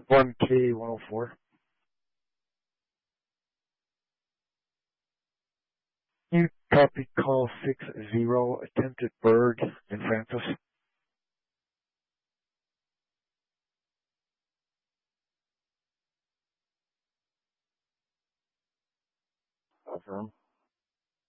1K104. You copy call 60, attempted bird in Francis. Affirm.